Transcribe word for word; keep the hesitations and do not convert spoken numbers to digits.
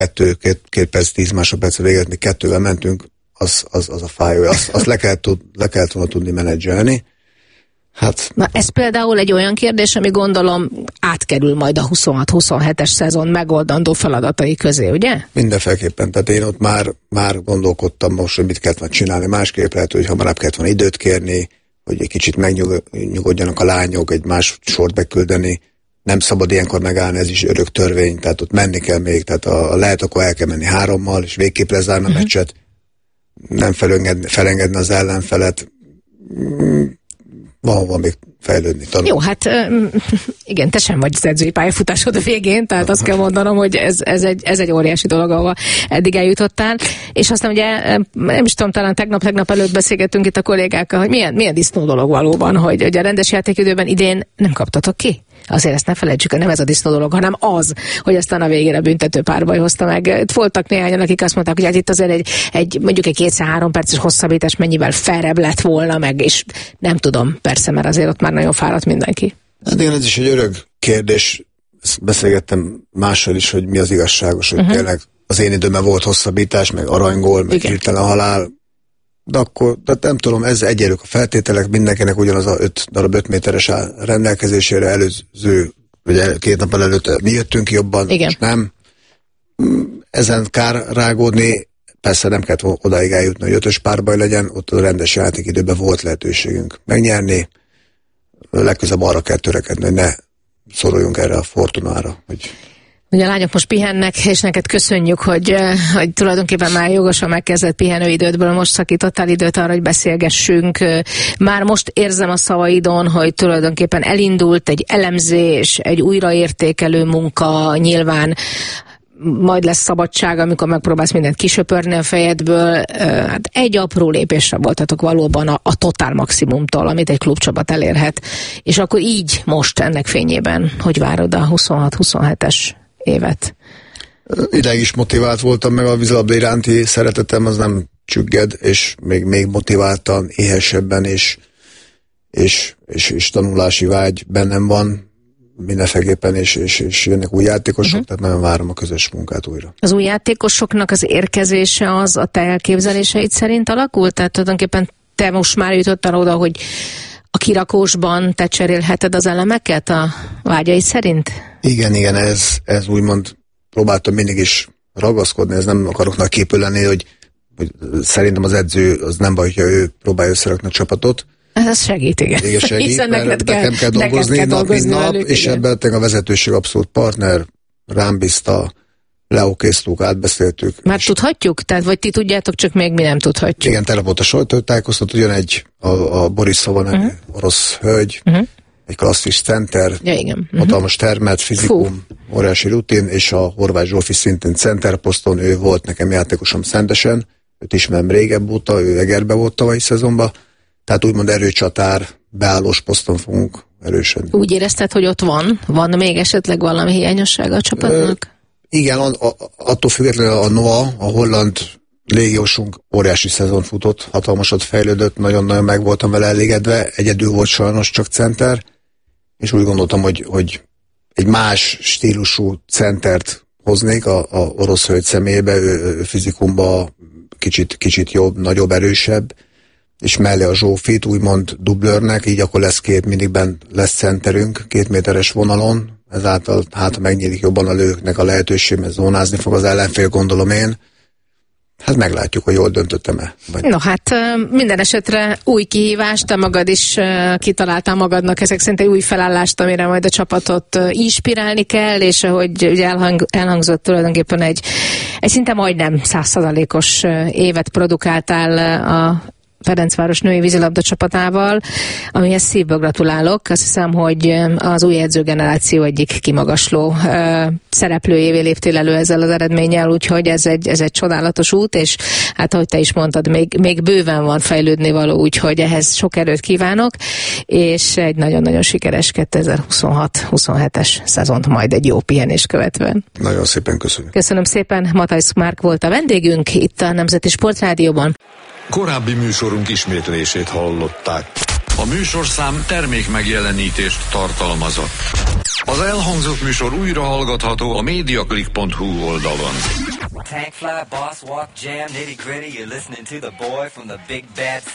kettő, két, két perc, tíz másodpercre véget, mi kettővel mentünk, az, az, az a fájó, azt, azt le kellett, tud, le kellett volna tudni menedzselni. Hát, na ez például egy olyan kérdés, ami gondolom átkerül majd a huszonhat-huszonhetes szezon megoldandó feladatai közé, ugye? Mindenféleképpen, tehát én ott már, már gondolkodtam most, hogy mit kellett volna csinálni, másképp lehet, hogy hamarabb kellett volna időt kérni, hogy egy kicsit megnyugodjanak a lányok, egy más sort beküldeni, nem szabad ilyenkor megállni, ez is örök törvény, tehát ott menni kell még, tehát a, a lehet, akkor el kell menni hárommal, és végképp lezárni uh-huh. a meccset, nem felengedni, felengedni az ellenfelet, valahol még fejlődni, tanulni. Jó, hát igen, te sem vagy az edzői pályafutásod a végén, tehát azt kell mondanom, hogy ez, ez, egy, ez egy óriási dolog, ahol eddig eljutottál, és aztán ugye, nem is tudom, talán tegnap-tegnap előtt beszélgettünk itt a kollégákkal, hogy milyen, milyen disznó dolog valóban, hogy, hogy a rendes játékidőben idén nem kaptatok ki. Azért ezt ne felejtsük, nem ez a disznó dolog, hanem az, hogy aztán a végére büntető párbaj hozta meg. Voltak néhányan, akik azt mondták, hogy hát itt azért egy, egy mondjuk egy kétszer-három perces hosszabbítás mennyivel felrebb lett volna meg, és nem tudom, persze, mert azért ott már nagyon fáradt mindenki. Hát igen, ez is egy örök kérdés. Beszélgettem mással is, hogy mi az igazságos, hogy uh-huh. tényleg az én időmben volt hosszabbítás, meg aranygól, meg hirtelen halál. De akkor, de nem tudom, ez egyenlők a feltételek, mindenkinek ugyanaz a öt darab öt méteres áll rendelkezésére, előző, ugye két nap előtt mi jöttünk jobban, és nem. Ezen kár rágódni, persze nem kellett odáig eljutni, hogy ötös párbaj legyen, ott a rendes játékidőben volt lehetőségünk megnyerni, legközelebb arra kell törekedni, hogy ne szoroljunk erre a Fortunára, hogy... Ugye a lányok most pihennek, és neked köszönjük, hogy, hogy tulajdonképpen már jogosan megkezdett pihenőidődből most szakítottál időt arra, hogy beszélgessünk. Már most érzem a szavaidon, hogy tulajdonképpen elindult egy elemzés, egy újraértékelő munka, nyilván majd lesz szabadság, amikor megpróbálsz mindent kisöpörni a fejedből. Hát egy apró lépésre voltatok valóban a, a totál maximumtól, amit egy klubcsapat elérhet. És akkor így most ennek fényében, hogy várod a huszonhat-huszonhetes évet? Ideig is motivált voltam, meg a vízilabda iránti szeretetem az nem csügged, és még, még motiváltan, éhesebben, és, és, és, és tanulási vágy bennem van mindenféleképpen, és, és, és jönnek új játékosok, uh-huh. tehát nagyon várom a közös munkát újra. Az új játékosoknak az érkezése az a te elképzeléseid szerint alakult? Tehát tulajdonképpen te most már jutottál oda, hogy a kirakósban te cserélheted az elemeket a vágyai szerint? Igen, igen, ez, ez úgymond próbáltam mindig is ragaszkodni, ez nem akarok nagy képű lenni, hogy, hogy szerintem az edző az nem baj, hogyha ő próbálja összerakni a csapatot. Ez segít, igen. Igen, segít, hiszen mert neked nekem kell, kell dolgozni kell nap, dolgozni mint nap, velük, és igen. ebben a vezetőség abszolút partner, rám bízta, leokéztuk, átbeszéltük. Már tudhatjuk? Tehát vagy ti tudjátok, csak még mi nem tudhatjuk? Igen, tegnap volt a sajtótájékoztató, ugyan egy a, a Borisova nevű uh-huh. orosz hölgy, uh-huh. egy klasszis center, ja, igen. hatalmas termet, fizikum, Fú. óriási rutin, és a Horváth Zsófi szintén centerposzton, ő volt nekem játékosom Szentesen, őt ismerem régebb óta, ő Egerbe volt tavalyi szezonban, tehát úgymond erőcsatár, beállós poszton fogunk erősödni. Úgy érezted, hogy ott van? Van még esetleg valami hiányossága a csapatnak? Ö, igen, a, a, attól függetlenül a Noah, a holland légiósunk óriási szezon futott, hatalmasat fejlődött, nagyon-nagyon meg voltam vele elégedve, egyedül volt sajnos csak center, és úgy gondoltam, hogy, hogy egy más stílusú centert hoznék a, a orosz hölgy személyébe, ő, ő fizikumban kicsit, kicsit jobb, nagyobb, erősebb, és mellé a Zsófit úgymond dublőrnek, így akkor lesz két, mindigben lesz centerünk, két méteres vonalon, ezáltal hát megnyílik jobban a lőknek a lehetőség, mert zónázni fog az ellenfél, gondolom én. Hát meglátjuk, hogy jól döntöttem-e. Vagy... No hát minden esetre új kihívást, te magad is kitaláltál magadnak ezek szerint egy új felállást, amire majd a csapatot inspirálni kell, és ahogy ugye elhang, elhangzott tulajdonképpen egy, egy szinte majdnem száz százalékos évet produkáltál a Ferencváros női vízilabda csapatával, amihez szívből gratulálok. Azt hiszem, hogy az új edzőgeneráció egyik kimagasló uh, szereplőjévé léptél elő ezzel az eredménnyel, úgyhogy ez egy, ez egy csodálatos út, és hát ahogy te is mondtad, még, még bőven van fejlődni való, úgyhogy ehhez sok erőt kívánok, és egy nagyon-nagyon sikeres kétezer-huszonhat-huszonhetes szezont majd egy jó pihenés követően. Nagyon szépen köszönöm. Köszönöm szépen, Matthijs Márk volt a vendégünk itt a Nemzeti Sportrádióban. Korábbi műsorunk ismétlését hallották. A műsorszám termék megjelenítést tartalmazott. Az elhangzott műsor újra hallgatható a mediaclick pont hu oldalon. Tank fly, boss walk, jam, nitty gritty. You're listening to the boy from the big bad